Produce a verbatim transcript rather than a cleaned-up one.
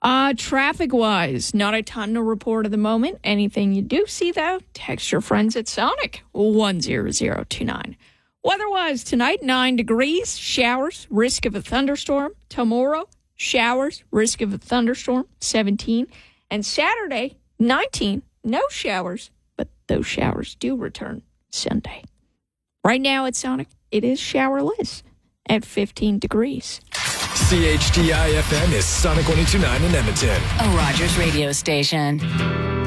Uh, traffic-wise, not a ton to report at the moment. Anything you do see, though, text your friends at Sonic one zero zero two nine. Weather-wise, tonight, nine degrees, showers, risk of a thunderstorm. Tomorrow, showers, risk of a thunderstorm, seventeen. And Saturday, nineteen, no showers, but those showers do return Sunday. Right now at Sonic, it is showerless at fifteen degrees. C H D I F M is Sonic one oh two point nine in Edmonton. A Rogers radio station.